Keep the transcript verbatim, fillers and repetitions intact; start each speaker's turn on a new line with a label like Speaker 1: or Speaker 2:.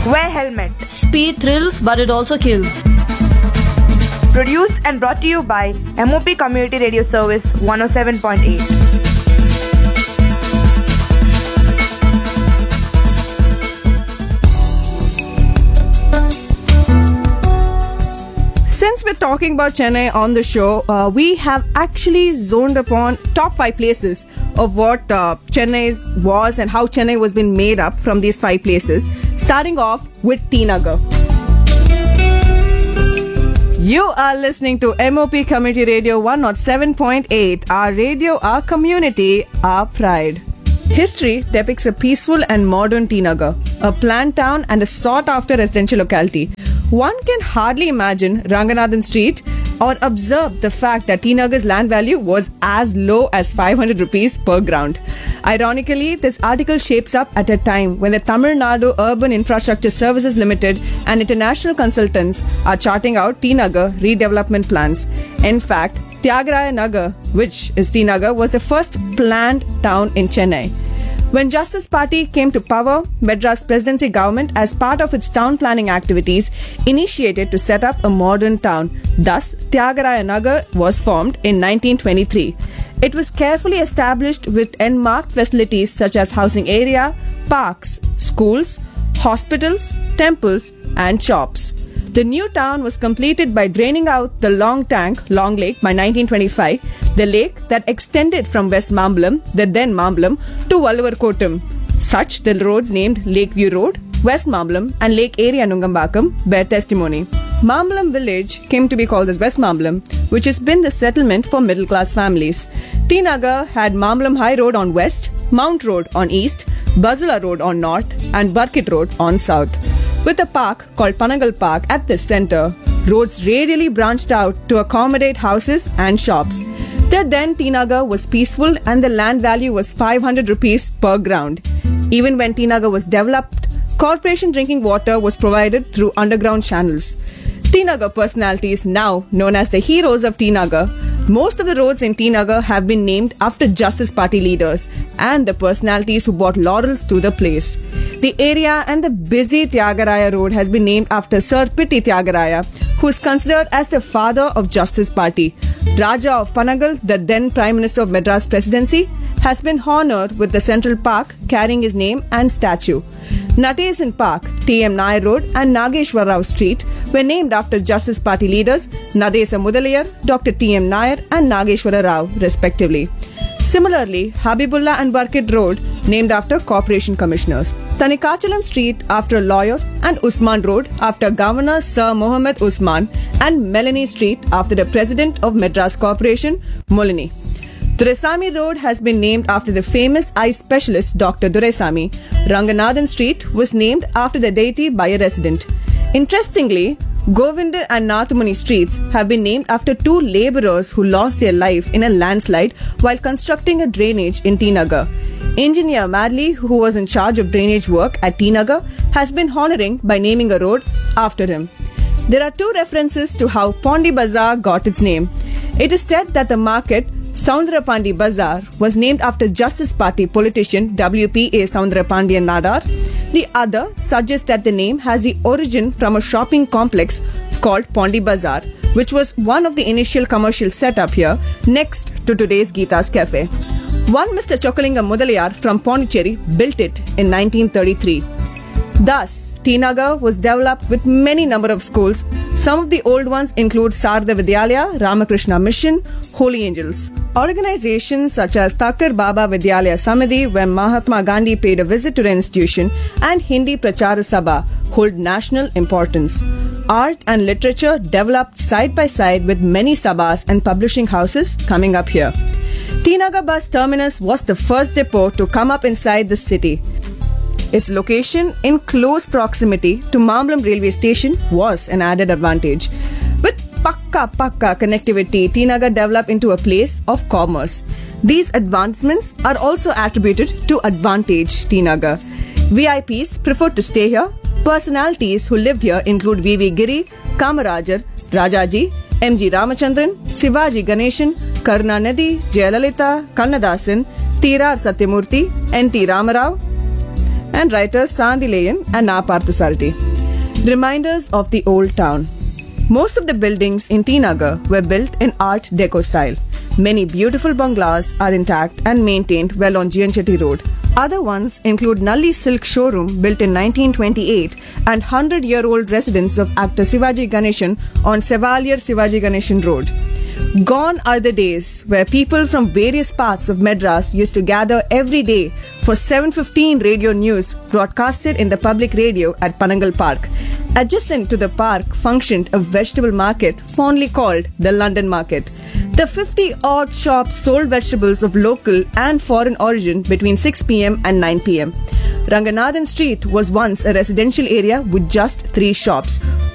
Speaker 1: Wear helmet.
Speaker 2: Speed thrills, but it also kills.
Speaker 1: Produced and brought to you by M O P Community Radio Service one oh seven point eight.
Speaker 3: Since we're talking about Chennai on the show, uh, we have actually zoned upon top five places of what uh, Chennai's was and how Chennai was being made up from these five places. Starting off with T Nagar. You are listening to M O P Community Radio one oh seven point eight. Our radio, our community, our pride. History depicts a peaceful and modern T Nagar, a planned town and a sought-after residential locality. One can hardly imagine Ranganathan Street or observe the fact that T Nagar's land value was as low as five hundred rupees per ground. Ironically, this article shapes up at a time when the Tamil Nadu Urban Infrastructure Services Limited and international consultants are charting out T Nagar redevelopment plans. In fact, Tyagaraja Nagar, which is T Nagar, was the first planned town in Chennai. When Justice Party came to power, Madras Presidency government, as part of its town planning activities, initiated to set up a modern town. Thus, Tyagaraja Nagar was formed in nineteen twenty-three. It was carefully established with enmarked facilities such as housing area, parks, schools, hospitals, temples, and shops. The new town was completed by draining out the Long Tank, Long Lake, by nineteen twenty-five, the lake that extended from West Mambalam, the then Mambalam, to Vallavarkottam. Such the roads named Lakeview Road, West Mambalam, and Lake Area Nungambakam bear testimony. Mambalam village came to be called as West Mambalam, which has been the settlement for middle-class families. T Nagar had Mambalam High Road on west, Mount Road on east, Bazula Road on north, and Burkit Road on south. With a park called Panagal Park at the center, roads radially branched out to accommodate houses and shops. The then T Nagar was peaceful and the land value was five hundred rupees per ground. Even when T Nagar was developed, corporation drinking water was provided through underground channels. T Nagar personalities, now known as the heroes of T Nagar, most of the roads in T Nagar have been named after Justice Party leaders and the personalities who brought laurels to the place. The area and the busy Tyagaraja Road has been named after Sir Pitti Tyagaraja, who is considered as the father of Justice Party. Raja of Panagal, the then Prime Minister of Madras Presidency, has been honoured with the Central Park carrying his name and statue. Natesan Park, T M Nair Road and Nageshwar Rao Street were named after Justice Party leaders Nadesa Mudaliyar, Doctor T M Nair and Nageshwara Rao respectively. Similarly, Habibullah and Burkit Road named after Corporation Commissioners. Tanikachalam Street after a lawyer and Usman Road after Governor Sir Mohammed Usman and Melanie Street after the President of Madras Corporation, Molini. Duraisamy Road has been named after the famous eye specialist Doctor Duraisamy. Ranganathan Street was named after the deity by a resident. Interestingly, Govinda and Nathamuni streets have been named after two labourers who lost their life in a landslide while constructing a drainage in T Nagar. Engineer Madley, who was in charge of drainage work at T Nagar, has been honouring by naming a road after him. There are two references to how Pondi Bazaar got its name. It is said that the market Soundarapandi Bazaar was named after Justice Party politician W P A Soundarapandian Nadar. The other suggests that the name has the origin from a shopping complex called Pondi Bazaar, which was one of the initial commercial setup here next to today's Geeta's Cafe. One Mister Chokalingam Mudaliyar from Pondicherry built it in nineteen thirty-three. Thus, T Nagar was developed with many number of schools. Some of the old ones include Sarda Vidyalaya, Ramakrishna Mission, Holy Angels. Organizations such as Thakur Baba Vidyalaya Samiti, where Mahatma Gandhi paid a visit to the institution, and Hindi Prachara Sabha hold national importance. Art and literature developed side by side with many sabhas and publishing houses coming up here. T Nagar bus terminus was the first depot to come up inside the city. Its location in close proximity to Mambalam railway station was an added advantage. With pakka pakka connectivity, T Nagar developed into a place of commerce. These advancements are also attributed to Advantage T Nagar. V I Ps preferred to stay here. Personalities who lived here include V V Giri, Kamarajar, Rajaji, M G Ramachandran, Sivaji Ganeshan, Karunanidhi, Jayalalitha, Kannadasan, T R Satyamurthy, N T Ramarao, and writers Sandilayan and Na Parthasarathy. Reminders of the old town. Most of the buildings in T Nagar were built in Art Deco style. Many beautiful bungalows are intact and maintained well on G N Chetty Road. Other ones include Nalli Silk Showroom built in nineteen twenty-eight and one hundred-year-old residence of actor Sivaji Ganeshan on Chevalier Sivaji Ganeshan Road. Gone are the days where people from various parts of Madras used to gather every day for seven fifteen radio news broadcasted in the public radio at Panangal Park. Adjacent to the park functioned a vegetable market fondly called the London Market. The fifty-odd shops sold vegetables of local and foreign origin between six p.m. and nine p.m. Ranganathan Street was once a residential area with just three shops.